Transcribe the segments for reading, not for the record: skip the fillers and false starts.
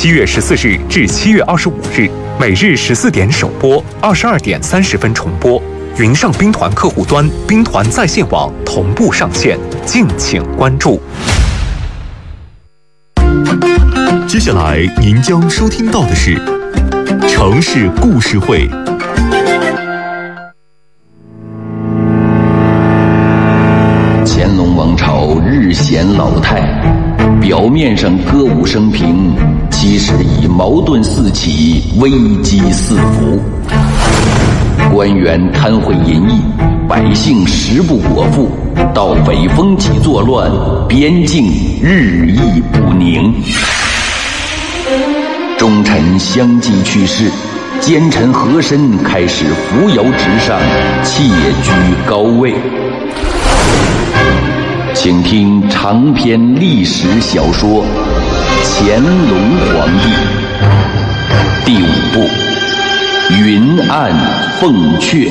7月14日至7月25日，每日14点首播，22点30分重播。云上兵团客户端、兵团在线网同步上线，敬请关注。 接下来您将收听到的是城市故事会。 乾隆王朝日显老态，表面上歌舞升平，其实已矛盾四起，危机四伏。官员贪贿淫逸，百姓食不果腹，盗匪风起作乱，边境日益不宁。忠臣相继去世，奸臣和珅开始扶摇直上，窃居高位。请听长篇历史小说《乾隆皇帝》第5部《云暗凤阙》。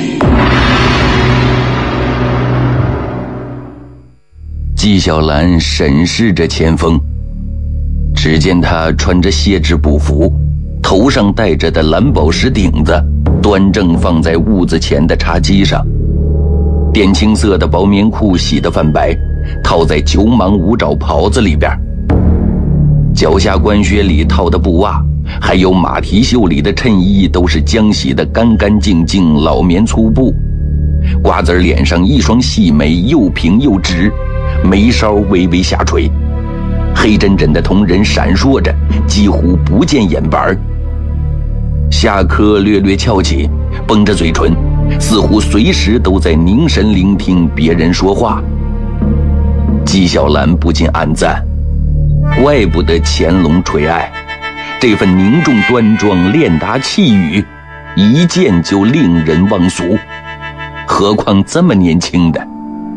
纪晓岚审视着钱枫，只见他穿着蝎质布服，头上戴着的蓝宝石顶子端正放在屋子前的茶几上，靛青色的薄棉裤洗得泛白，套在9芒5爪袍子里边，脚下官靴里套的布袜，还有马蹄袖里的衬衣，都是浆洗的干干净净老棉粗布。瓜子脸上一双细眉又平又直，眉梢微微下垂，黑针针的瞳仁闪烁着，几乎不见眼白，下颏略略翘起，绷着嘴唇，似乎随时都在凝神聆听别人说话。纪晓岚不禁暗赞，怪不得乾隆垂爱，这份凝重端庄、练达气宇，一见就令人忘俗，何况这么年轻的。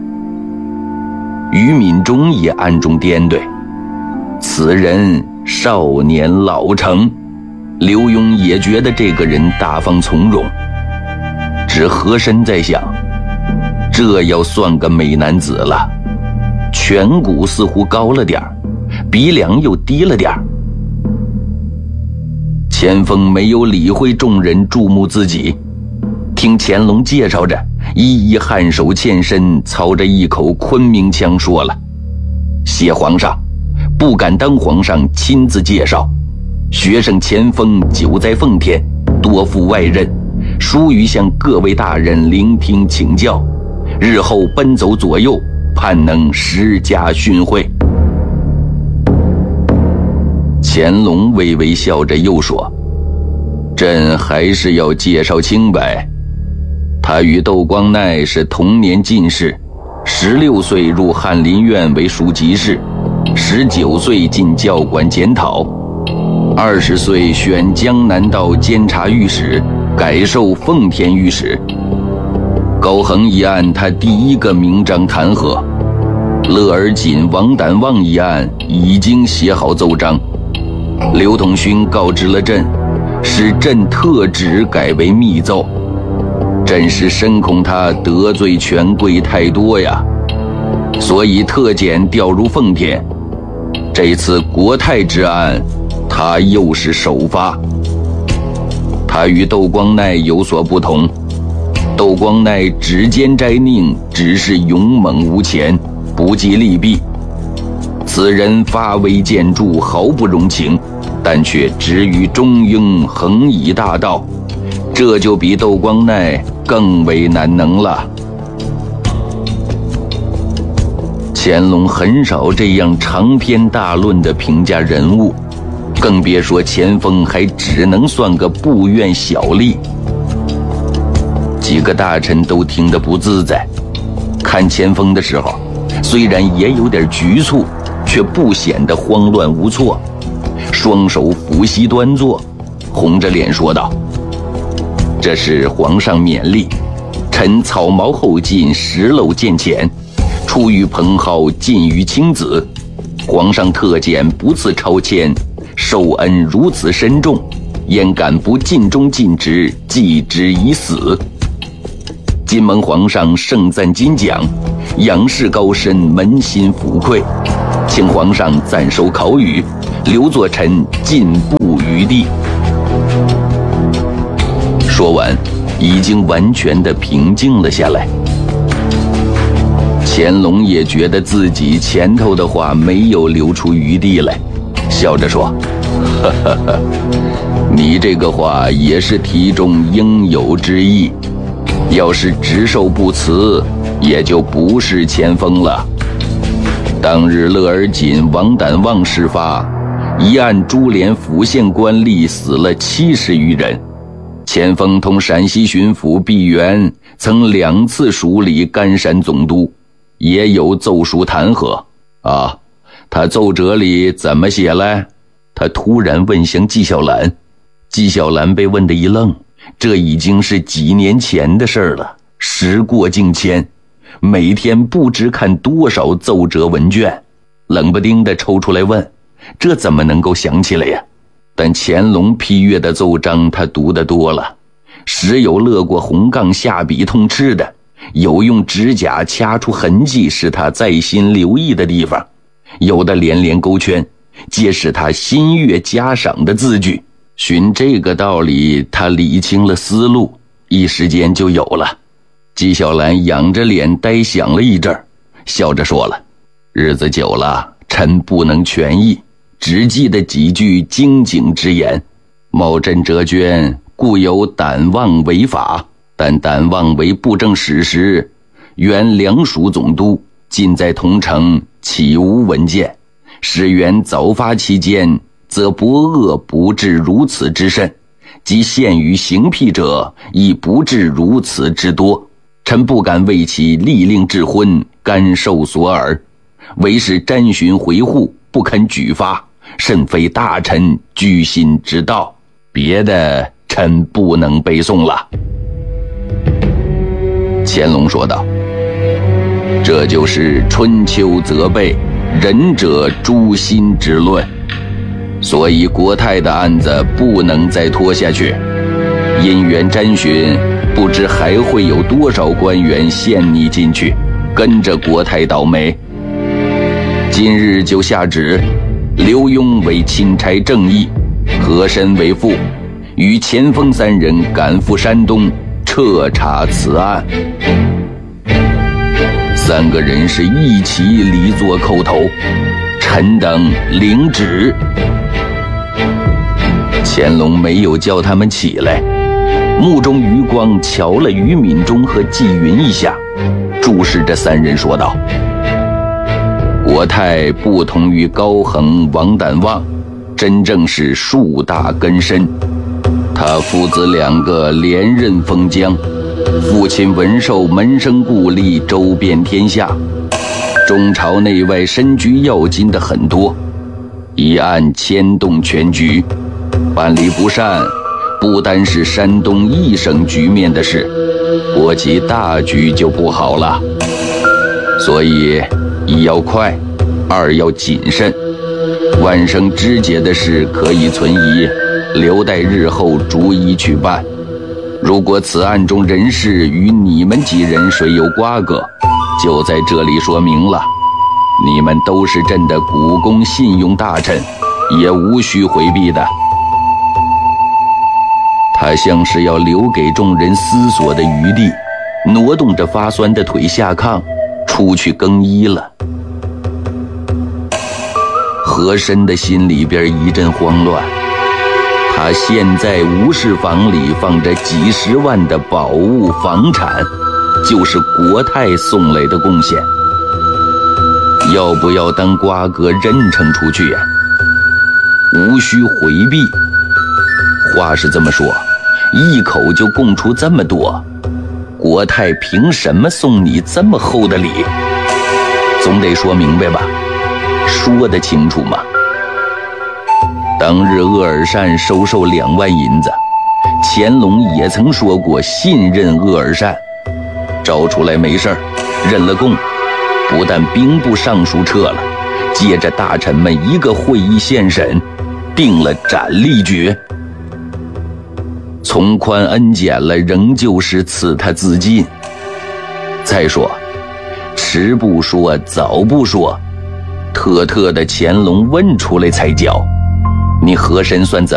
于敏中也暗中掂对，此人少年老成。刘墉也觉得这个人大方从容，只和珅在想，这要算个美男子了，颧骨似乎高了点儿，鼻梁又低了点儿。钱枫没有理会众人注目自己，听乾隆介绍着，一一颔首欠身，操着一口昆明腔说了：谢皇上，不敢当皇上亲自介绍，学生钱枫久在奉天，多负外任，疏于向各位大人聆听请教，日后奔走左右，盼能施加训诲。乾隆微微笑着又说：朕还是要介绍清白，他与窦光鼐是同年进士，16岁入翰林院为庶吉士，19岁进教馆检讨，20岁选江南道监察御史，改授奉天御史。高恒一案他第一个明章弹劾，乐而锦、王胆旺一案已经写好奏章，刘统勋告知了朕，使朕特旨改为密奏。朕是深恐他得罪权贵太多呀，所以特检调入奉天。这次国泰之案，他又是首发。他与窦光鼐有所不同，窦光鼐指尖摘佞，只是勇猛无前，不计利弊。此人发威见著，毫不容情，但却直于中庸，横以大道，这就比窦光鼐更为难能了。乾隆很少这样长篇大论地评价人物，更别说钱枫还只能算个部院小吏。几个大臣都听得不自在，看钱枫的时候，虽然也有点局促，却不显得慌乱无措，双手抚膝端坐，红着脸说道：这是皇上勉励，臣草毛后进，石漏见浅，出于蓬蒿，进于青子，皇上特检不赐超迁，受恩如此深重，焉敢不尽忠尽职，继之以死？今蒙皇上盛赞金奖，仰视高深，扪心抚愧，请皇上暂收考语， 刘作臣进步于地。说完，已经完全的平静了下来。乾隆也觉得自己前头的话没有留出余地来，笑着说：“哈哈哈，你这个话也是题中应有之意，要是直受不辞，也就不是前锋了。当日勒尔锦、王胆旺事发，一案株连府县官吏死了70余人。前锋同陕西巡抚毕沅曾2次署理甘山总督，也有奏书弹劾啊。他奏折里怎么写来？”他突然问向纪晓岚。纪晓岚被问得一愣，这已经是几年前的事了，时过境迁，每天不知看多少奏折文卷，冷不丁地抽出来问，这怎么能够想起来呀？但乾隆批阅的奏章他读得多了，时有勒过红杠下笔痛斥的，有用指甲掐出痕迹使他在心留意的地方，有的连连勾圈，皆是他心悦嘉赏的字句。循这个道理，他理清了思路，一时间就有了。纪晓岚仰着脸呆想了一阵，笑着说了：“日子久了，臣不能全译，只记得几句经景之言。茂镇折捐，故有胆妄违法，但胆妄为布政使时，原两署总督，近在同城，岂无文件？使原早发期间，则伯恶不至如此之甚，即陷于刑辟者，亦不至如此之多。臣不敢为其立令致昏，甘受所耳。唯是瞻询回护，不肯举发，甚非大臣居心之道。别的臣不能背诵了。”乾隆说道：“这就是春秋责备，仁者诛心之论。所以国泰的案子不能再拖下去，因缘瞻询，不知还会有多少官员陷溺进去，跟着国泰倒霉。今日就下旨，刘墉为钦差正议，和珅为副，与前锋3人赶赴山东，彻查此案。”3个人是一齐离座叩头，臣等领旨。乾隆没有叫他们起来，目中余光瞧了于敏中和纪云一下，注视着3人说道：“国泰不同于高恒、王胆旺，真正是树大根深。他父子2个连任封疆，父亲文寿门生故吏，周遍天下，中朝内外身居要津的很多，一案牵动全局，办理不善，不单是山东一省局面的事，国其大局就不好了。所以一要快，2要谨慎。万生枝节的事可以存疑，留待日后逐一去办。如果此案中人事与你们几人谁有瓜葛，就在这里说明了。你们都是朕的股肱信用大臣，也无需回避的。”他像是要留给众人思索的余地，挪动着发酸的腿下炕，出去更衣了。和珅的心里边一阵慌乱，他现在无事房里放着几十万的宝物房产，就是国泰送来的贡献，要不要当瓜葛认呈出去呀？无需回避。话是这么说，一口就供出这么多，国泰凭什么送你这么厚的礼？总得说明白吧，说得清楚吗？当日鄂尔善收受2万银子，乾隆也曾说过信任鄂尔善，招出来没事儿，认了供，不但兵部尚书撤了，接着大臣们一个会议现审，定了斩立决。从宽恩减了，仍旧是赐他自尽。再说，迟不说，早不说，特的乾隆问出来才叫。 你和珅算怎